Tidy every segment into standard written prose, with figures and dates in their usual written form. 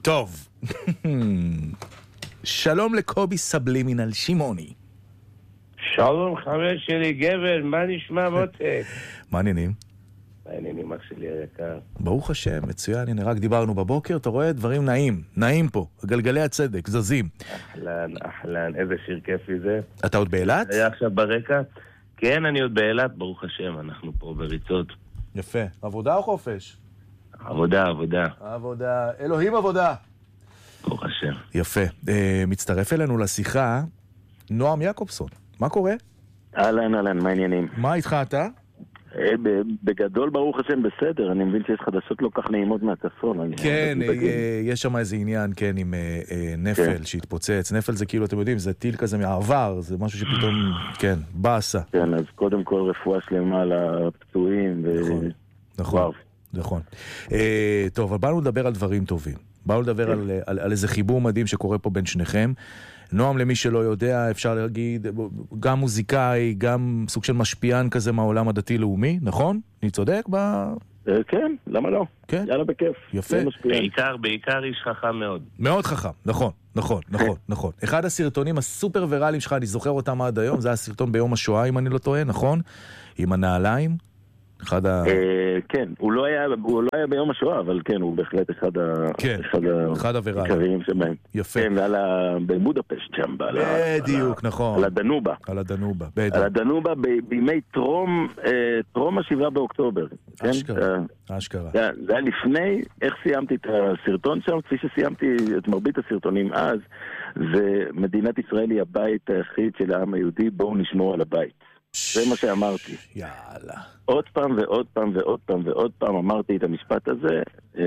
טוב. שלום לקובי סבלימינל שמעוני. שלום חבר שלי גבר, מה נשמע מותק? מה העניינים? העניינים אח שלי היקר. ברוך השם, מצוין, הנה רק דיברנו בבוקר, אתה רואה דברים נעים פה, גלגלי הצדק, זזים. אחלן, איזה שיר כיפי זה. אתה עוד באילת? היה עכשיו ברקע? כן, אני עוד באילת, ברוך השם, אנחנו פה בריצות. יפה, עבודה או חופש? עבודה. עבודה, אלוהים עבודה. ברוך השם. יפה, מצטרף אלינו לשיחה נועם יעקובסון, מה קורה? אהלן, מה העניינים? מה איתך אתה? בגדול ברוך השם בסדר, אני מבין שיש חדשות לא כך נעימות מהצפון. כן, יש שם איזה עניין, כן, עם נפל שהתפוצץ. נפל זה כאילו, אתם יודעים, זה טיל כזה מעבר, זה משהו שפתאום, כן, באסה. כן, אז קודם כל רפואה שלמה לפצועים. נכון. טוב, אבל באנו לדבר על דברים טובים. באנו לדבר על איזה חיבור מדהים שקורה פה בין שניכם. נועם, למי שלא יודע, אפשר להגיד, גם מוזיקאי, גם סוג של משפיען כזה מהעולם הדתי-לאומי, נכון? אני צודק כן, למה לא? כן? יאללה, בכיף. יפה. בעיקר איש חכם מאוד. מאוד חכם, נכון. אחד הסרטונים הסופר ויראליים שלך, אני זוכר אותם עד היום, זה היה סרטון ביום השואה, אם אני לא טועה, נכון? עם הנעליים. כן, הוא לא היה ביום השואה, אבל כן, הוא בהחלט אחד העיקריים שבהם. יפה. כן, בבודפשט שם. בדיוק, נכון. על הדנובה. על הדנובה, בימי טרום ה7 באוקטובר. אשכרה. זה היה לפני, איך סיימתי את הסרטון שם, כפי שסיימתי את מרבית הסרטונים אז, ומדינת ישראל היא הבית היחיד של העם היהודי, בואו נשמור על הבית. זה מה שאמרתי. יאללה. עוד פעם אמרתי את המשפט הזה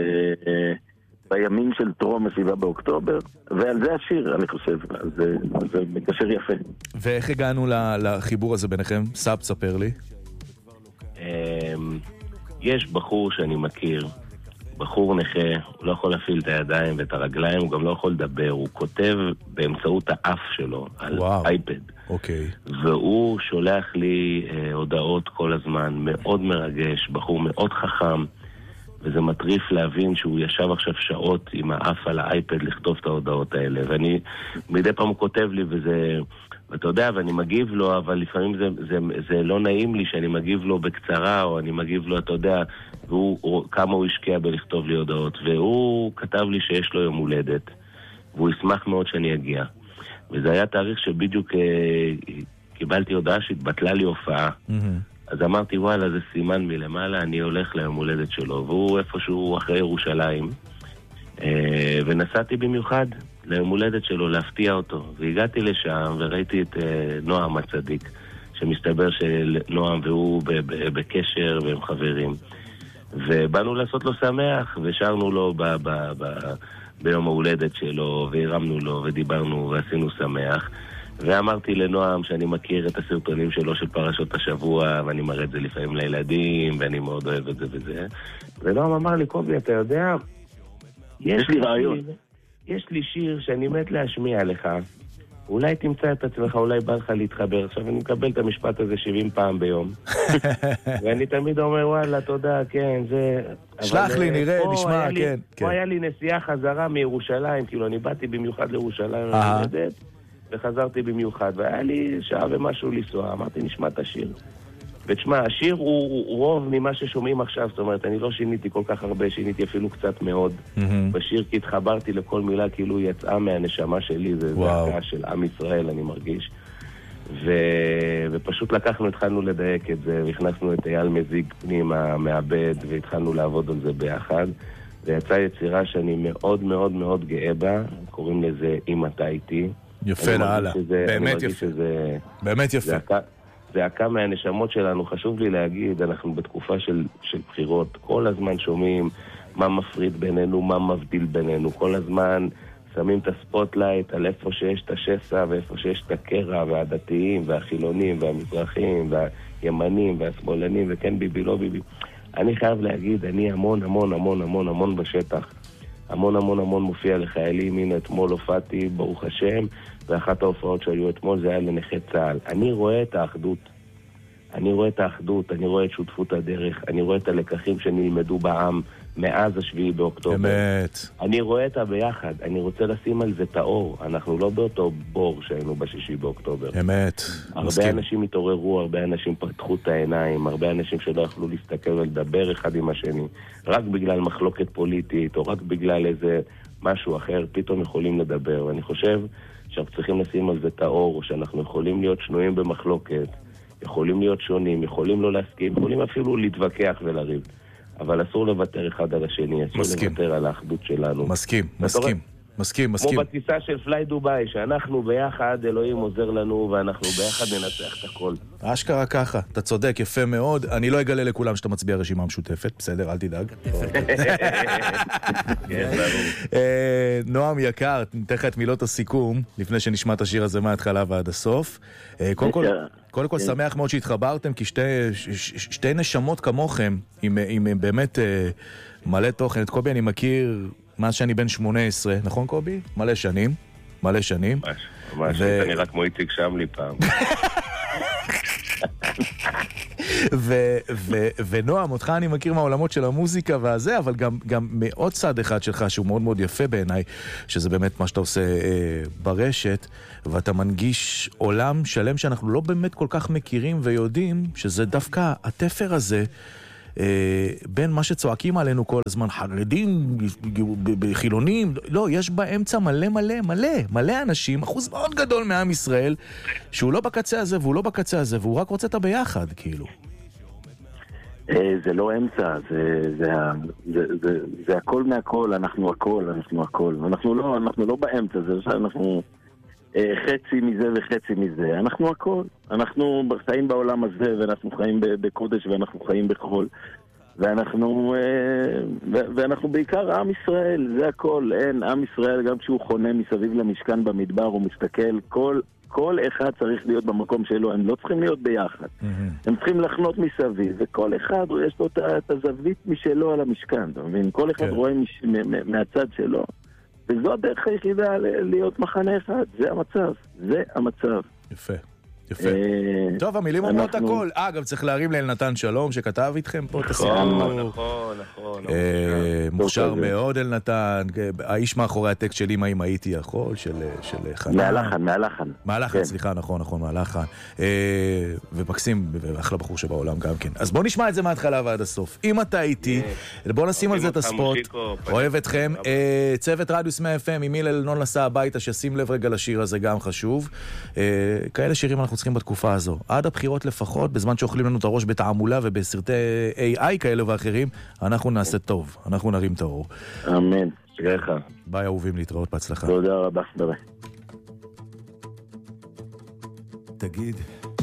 בימים של טרום ה7 באוקטובר, ועל זה השיר, אני חושב. זה מקשר יפה. ואיך הגענו לחיבור הזה ביניכם? ספר לי. יש בחור שאני מכיר, בחור נכה, הוא לא יכול להפעיל את הידיים ואת הרגליים, הוא גם לא יכול לדבר, הוא כותב באמצעות האף שלו על אייפד. אוקיי. והוא שולח לי הודעות כל הזמן, מאוד מרגש, בחור מאוד חכם, וזה מטריף להבין שהוא ישב עכשיו שעות עם האף על האייפד לכתוב את ההודעות האלה, ואני מדי פעם הוא כותב לי, וזה, ואתה יודע, ואני מגיב לו, אבל לפעמים זה לא נעים לי שאני מגיב לו בקצרה, או אני מגיב לו, אתה יודע, כמה הוא השקיע בלכתוב לי הודעות, והוא כתב לי שיש לו יום הולדת, והוא ישמח מאוד שאני אגיע. וזה היה תאריך שבדיוק קיבלתי הודעה שהתבטלה לי הופעה. אז אמרתי, וואלה, זה סימן מלמעלה, אני הולך ליום הולדת שלו, והוא איפשהו אחרי ירושלים, ונסעתי במיוחד ליום הולדת שלו להפתיע אותו. והגעתי לשם וראיתי את נועם הצדיק, שמסתבר שנועם והוא בקשר והם חברים. ובאנו לעשות לו שמח, ושרנו לו ביום ההולדת שלו, והרמנו לו, ודיברנו, ועשינו שמח. ואמרתי לנועם שאני מכיר את הסרטונים שלו של פרשות השבוע, ואני מראה את זה לפעמים לילדים, ואני מאוד אוהב את זה וזה. ונועם אמר לי, קובי, אתה יודע, יש לי רעיון. יש לי שיר שאני מת להשמיע לך. אולי תמצא את עצמך, אולי בא לך להתחבר. עכשיו אני מקבל את המשפט הזה 70 פעם ביום. ואני תמיד אומר, וואלה, תודה, כן, זה... שלח לי, נראה, נשמע, כן. פה היה לי נסיעה חזרה מירושלים, כאילו אני באתי במיוחד לירושלים, וחזרתי במיוחד, והיה לי שעה ומשהו לנסוע, אמרתי, נשמע את השיר. ותשמע, השיר הוא רוב ממה ששומעים עכשיו, זאת אומרת, אני לא שיניתי כל כך הרבה, שיניתי אפילו קצת מאוד. בשיר כי התחברתי לכל מילה, כאילו יצאה מהנשמה שלי, זה זעקה של עם ישראל, אני מרגיש. ופשוט התחלנו לדייק את זה, והכנסנו את אייל מזיג פנימה מהבד, והתחלנו לעבוד על זה ביחד. ויצאה יצירה שאני מאוד מאוד מאוד גאה בה, קוראים לזה אם אתה איתי. יפה להלאה, באמת יפה. באמת יפה. זה הקם מהנשמות שלנו, חשוב לי להגיד, אנחנו בתקופה של בחירות, כל הזמן שומעים מה מפריד בינינו, מה מבדיל בינינו, כל הזמן שמים את הספוטלייט על איפה שיש את השסע ואיפה שיש את הקרע, והדתיים והחילונים והמזרחים והימנים והשמאלנים וכן ביבי לא ביבי. אני חייב להגיד, אני המון המון המון המון המון בשטח, המון המון המון מופיע לחיילים. הנה אתמול הופעתי, ברוך השם, ואחת ההופעות שהיו אתמול זה היה לנכי צה"ל. אני רואה את האחדות, אני רואה את שותפות הדרך, אני רואה את הלקחים שנלמדו בעם מאז השביעי באוקטובר. אמת. אני רואה את הביחד, אני רוצה לשים על זה את האור. אנחנו לא באותו בור שהיינו בשישי באוקטובר. אמת. הרבה אנשים התעוררו, הרבה אנשים פתחו את העיניים, הרבה אנשים שלא יכלו להסתכל ולדבר אחד עם השני, רק בגלל מחלוקת פוליטית, או רק בגלל איזה משהו אחר, פתאום יכולים לדבר. ואני חושב שאנחנו צריכים לשים על זה את האור, שאנחנו יכולים להיות שנויים במחלוקת, יכולים להיות שונים, יכולים לא להסכים, יכולים אפילו להתווכח ולריב. אבל אסור לוותר אחד על השני, אסור לוותר על האחדות שלנו. מסכים. כמו בטיסה של פליי דוביי, שאנחנו ביחד, אלוהים עוזר לנו, ואנחנו ביחד ננצח את הכל. אשכרה ככה, אתה צודק, יפה מאוד. אני לא אגלה לכולם שאתה מצביע רשימה משותפת, בסדר, אל תדאג. נועם יקר, ניתן לך את מילות הסיכום, לפני שנשמע את השיר הזה מההתחלה ועד הסוף. קודם כל שמח מאוד שהתחברתם, כי שתי נשמות כמוכם, עם באמת מלא תוכן. את קובי אני מכיר מאז שאני בן 18, נכון קובי? מלא שנים. ממש, זה נראה כמו איציק שמלי פעם. ונועם, אותך אני מכיר מהעולמות של המוזיקה והזה, אבל גם מעוד צד אחד שלך שהוא מאוד מאוד יפה בעיניי, שזה באמת מה שאתה עושה ברשת, ואתה מנגיש עולם שלם שאנחנו לא באמת כל כך מכירים ויודעים, שזה דווקא התפר הזה בין מה שצועקים עלינו כל הזמן, חרדים, חילונים, לא, יש באמצע מלא אנשים, אחוז מאוד גדול מעם ישראל, שהוא לא בקצה הזה והוא לא בקצה הזה, והוא רק רוצה את הביחד, כאילו. זה לא אמצע, זה הכל מהכל, אנחנו הכל. אנחנו לא באמצע, זה שאנחנו חצי מזה וחצי מזה, אנחנו הכל. אנחנו חיים בעולם הזה, ואנחנו חיים בקודש, ואנחנו חיים בחול. ואנחנו בעיקר עם ישראל, זה הכל. אין, עם ישראל, גם כשהוא חונה מסביב למשכן במדבר, הוא מסתכל, כל אחד צריך להיות במקום שלו, הם לא צריכים להיות ביחד. הם צריכים לחנות מסביב, וכל אחד יש לו את הזווית משלו על המשכן, אתה מבין? כל אחד רואה מהצד שלו. וזו הדרך היחידה להיות מחנה אחד, זה המצב. יפה. טוב, המילים אומרות הכל. גם צריך להרים לאלנתן שלום שכתב איתכם פה את הסיפור. נכון. מוכשר מאוד אלנתן, האיש מאחורי הטקסט של אמא אם הייתי יכול, של חנן. מהלחן, סליחה, נכון, מהלחן. ומקסים, ואחלה בחור שבעולם גם כן. אז בוא נשמע את זה מההתחלה ועד הסוף. אם אתה איתי, בוא נשים על זה את הספוט. אוהב אתכם. צוות רדיוס 100 FM, עם מיל אלנון נסע הביתה, שישים לב רגע לשיר הזה, גם חשוב. כאלה שירים אנחנו צריכים בתקופה הזו. עד הבחירות לפחות, בזמן שאוכלים לנו את הראש בתעמולה ובסרטי AI כאלה ואחרים, אנחנו נעשה טוב, אנחנו נרים את האור. אמן. שיהיה לך. ביי אהובים, להתראות בהצלחה. תודה רבה. ביי. תגיד,